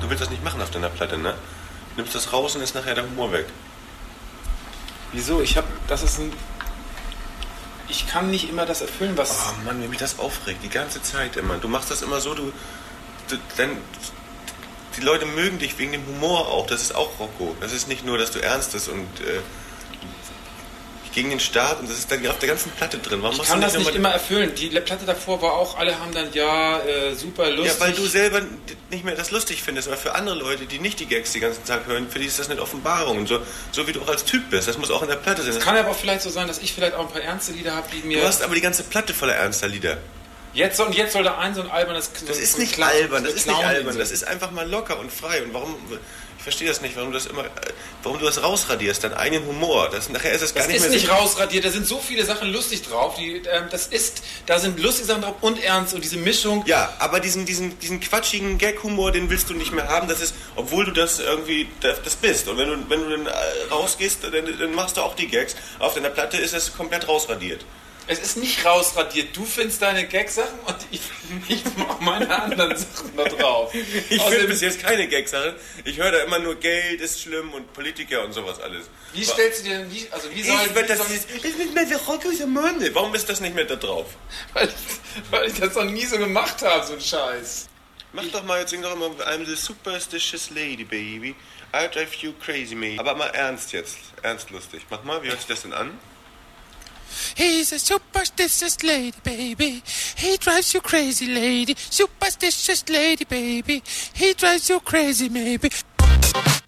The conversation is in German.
du willst das nicht machen auf deiner Platte, ne? Du nimmst das raus und ist nachher der Humor weg. Wieso? Ich kann nicht immer das erfüllen, was... Oh Mann, wie mich das aufregt, die ganze Zeit immer. Du machst das immer so, die Leute mögen dich wegen dem Humor auch, das ist auch Rocco. Das ist nicht nur, dass du ernst bist und gegen den Staat und das ist dann auf der ganzen Platte drin. Warum ich kann das nicht immer erfüllen. Die Platte davor war auch, alle haben dann, super lustig. Ja, weil du selber nicht mehr das lustig findest, aber für andere Leute, die nicht die Gags den ganzen Tag hören, für die ist das eine Offenbarung. Und so wie du auch als Typ bist, das muss auch in der Platte sein. Es kann aber auch vielleicht so sein, dass ich vielleicht auch ein paar ernste Lieder habe, die mir... Du hast aber die gante Platte voller ernster Lieder. Jetzt soll da so ein albernes... Das ist nicht albern, das ist einfach mal locker und frei. Und warum... Ich verstehe das nicht, warum du das rausradierst, deinen eigenen Humor. Nachher ist es gar nicht mehr... Das ist nicht rausradiert, da sind so viele Sachen lustig drauf. Da sind lustige Sachen drauf und ernst und diese Mischung... Ja, aber diesen quatschigen Gag-Humor, den willst du nicht mehr haben. Das ist, obwohl du das irgendwie das bist. Und wenn du dann rausgehst, dann machst du auch die Gags. Auf deiner Platte ist es komplett rausradiert. Es ist nicht rausradiert. Du findest deine Gag-Sachen und ich mache meine anderen Sachen da drauf. Ich finde bis jetzt keine Gag-Sachen. Ich höre da immer nur Geld ist schlimm und Politiker und sowas alles. Wie stellst du dir denn... Warum ist das nicht mehr da drauf? Weil ich das noch nie so gemacht habe, so ein Scheiß. Mach doch mal jetzt immer I'm the superstitious lady, baby. I drive you crazy, me. Aber mal ernst jetzt. Ernst lustig. Mach mal, wie hört sich das denn an? He's a superstitious lady, baby. He drives you crazy, lady. Superstitious lady, baby. He drives you crazy, maybe.